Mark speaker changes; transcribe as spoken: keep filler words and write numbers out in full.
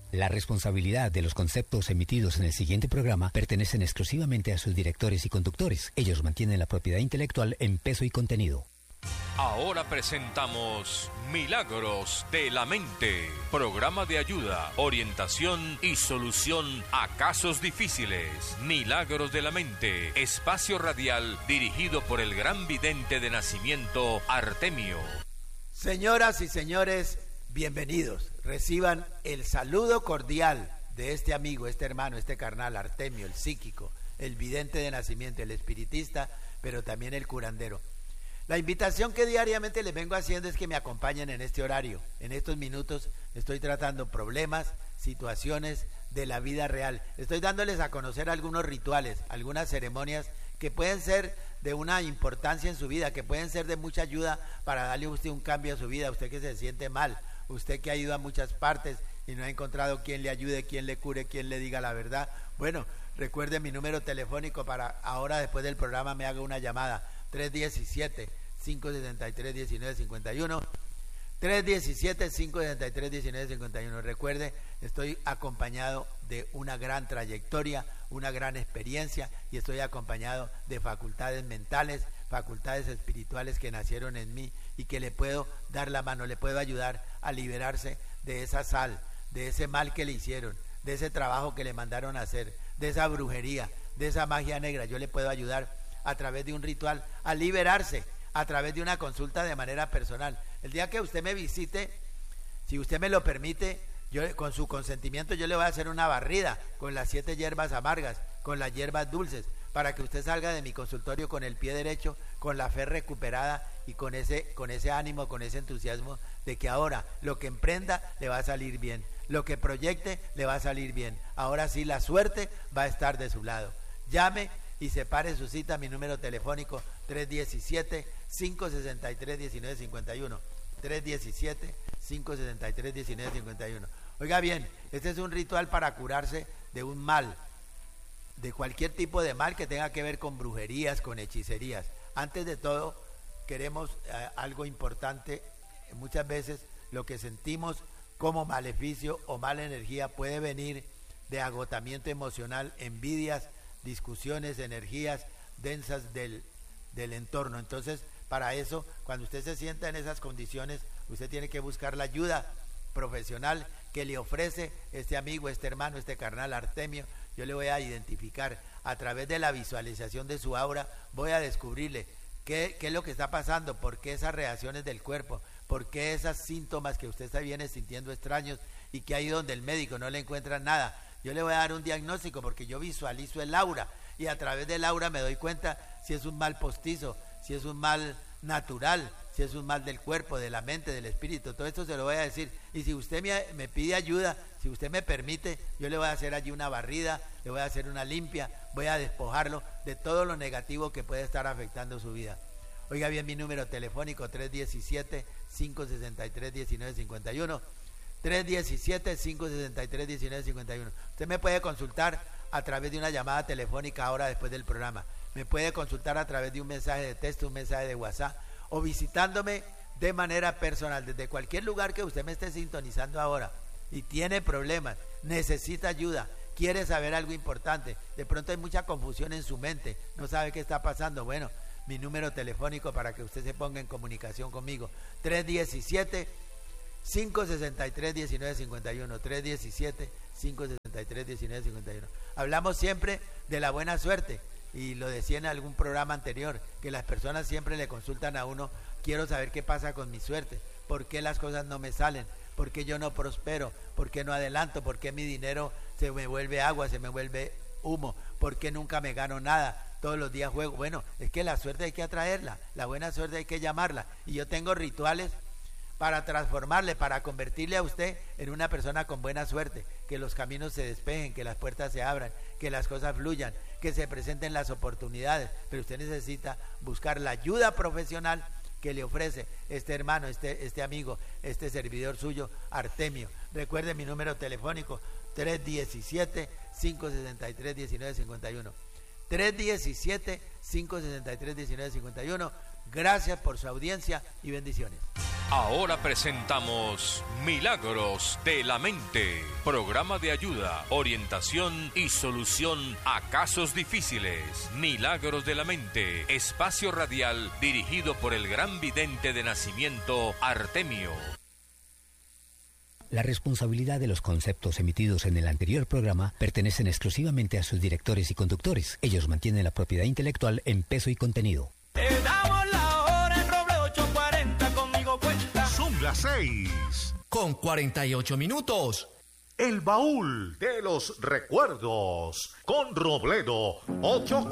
Speaker 1: La responsabilidad de los conceptos emitidos en el siguiente programa pertenecen exclusivamente a sus directores y conductores. Ellos mantienen la propiedad intelectual en peso y contenido.
Speaker 2: Ahora presentamos Milagros de la Mente, programa de ayuda, orientación y solución a casos difíciles. Milagros de la Mente, espacio radial dirigido por el gran vidente de nacimiento Artemio.
Speaker 3: Señoras y señores, bienvenidos. Reciban el saludo cordial de este amigo, este hermano, este carnal, Artemio, el psíquico, el vidente de nacimiento, el espiritista, pero también el curandero. La invitación que diariamente les vengo haciendo es que me acompañen en este horario. En estos minutos estoy tratando problemas, situaciones de la vida real. Estoy dándoles a conocer algunos rituales, algunas ceremonias que pueden ser de una importancia en su vida, que pueden ser de mucha ayuda para darle a usted un cambio a su vida, usted que se siente mal, usted que ha ido a muchas partes y no ha encontrado quien le ayude, quien le cure, quien le diga la verdad. Bueno, recuerde mi número telefónico para ahora después del programa me haga una llamada, tres uno siete, cinco seis tres, uno nueve cinco uno, tres uno siete, cinco seis tres, uno nueve cinco uno. Recuerde, estoy acompañado de una gran trayectoria, una gran experiencia y estoy acompañado de facultades mentales, facultades espirituales que nacieron en mí y que le puedo dar la mano, le puedo ayudar a liberarse de esa sal, de ese mal que le hicieron, de ese trabajo que le mandaron a hacer, de esa brujería, de esa magia negra. Yo le puedo ayudar a través de un ritual a liberarse, a través de una consulta de manera personal. El día que usted me visite, si usted me lo permite, yo con su consentimiento yo le voy a hacer una barrida con las siete hierbas amargas, con las hierbas dulces, para que usted salga de mi consultorio con el pie derecho, con la fe recuperada y con ese, con ese ánimo, con ese entusiasmo de que ahora lo que emprenda le va a salir bien, lo que proyecte le va a salir bien. Ahora sí la suerte va a estar de su lado. Llame y separe su cita a mi número telefónico tres uno siete, cinco seis tres, uno nueve cinco uno, tres uno siete, cinco seis tres, uno nueve cinco uno. Oiga bien, este es un ritual para curarse de un mal, de cualquier tipo de mal que tenga que ver con brujerías, con hechicerías. Antes de todo, queremos eh, algo importante. Muchas veces lo que sentimos como maleficio o mala energía puede venir de agotamiento emocional, envidias, discusiones, energías densas del, del entorno. Entonces, para eso, cuando usted se sienta en esas condiciones, usted tiene que buscar la ayuda profesional que le ofrece este amigo, este hermano, este carnal Artemio. Yo le voy a identificar a través de la visualización de su aura, voy a descubrirle qué, qué es lo que está pasando, por qué esas reacciones del cuerpo, por qué esos síntomas que usted está viene sintiendo extraños y que ahí donde el médico no le encuentra nada. Yo le voy a dar un diagnóstico porque yo visualizo el aura y a través del aura me doy cuenta si es un mal postizo, si es un mal natural, si es un mal del cuerpo, de la mente, del espíritu. Todo esto se lo voy a decir. Y si usted me, me pide ayuda, si usted me permite, yo le voy a hacer allí una barrida, le voy a hacer una limpia, voy a despojarlo de todo lo negativo que puede estar afectando su vida. Oiga bien mi número telefónico, tres uno siete, cinco seis tres, uno nueve cinco uno, tres uno siete, cinco seis tres, uno nueve cinco uno. Usted me puede consultar a través de una llamada telefónica ahora después del programa. Me puede consultar a través de un mensaje de texto, un mensaje de WhatsApp o visitándome de manera personal desde cualquier lugar que usted me esté sintonizando ahora y tiene problemas, necesita ayuda, quiere saber algo importante, de pronto hay mucha confusión en su mente, no sabe qué está pasando. Bueno, mi número telefónico para que usted se ponga en comunicación conmigo, tres uno siete, cinco seis tres, uno nueve cinco uno, tres uno siete, cinco seis tres, uno nueve cinco uno. Hablamos siempre de la buena suerte y lo decía en algún programa anterior, que las personas siempre le consultan a uno, quiero saber qué pasa con mi suerte, por qué las cosas no me salen, por qué yo no prospero, por qué no adelanto, por qué mi dinero se me vuelve agua, se me vuelve humo, por qué nunca me gano nada, todos los días juego. Bueno, es que la suerte hay que atraerla, la buena suerte hay que llamarla, y yo tengo rituales para transformarle, para convertirle a usted en una persona con buena suerte, que los caminos se despejen, que las puertas se abran, que las cosas fluyan, que se presenten las oportunidades, pero usted necesita buscar la ayuda profesional que le ofrece este hermano, este, este amigo, este servidor suyo, Artemio. Recuerde mi número telefónico, tres uno siete, cinco seis tres, uno nueve cinco uno, tres uno siete, cinco seis tres, uno nueve cinco uno. Gracias por su audiencia y bendiciones.
Speaker 2: Ahora presentamos Milagros de la Mente, programa de ayuda, orientación y solución a casos difíciles. Milagros de la Mente, espacio radial dirigido por el gran vidente de nacimiento Artemio.
Speaker 1: La responsabilidad de los conceptos emitidos en el anterior programa pertenecen exclusivamente a sus directores y conductores. Ellos mantienen la propiedad intelectual en peso y contenido.
Speaker 4: Te damos la hora en Roble ocho cuarenta, conmigo cuenta.
Speaker 5: Son las seis.
Speaker 6: Con cuarenta y ocho minutos.
Speaker 5: El baúl de los recuerdos con Robledo ocho.